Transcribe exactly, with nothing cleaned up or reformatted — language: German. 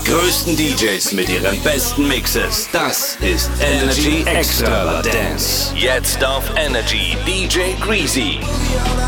größten D Js mit ihren besten Mixes. Das ist Energy Extravaganza. Jetzt auf Energy D J Greasy.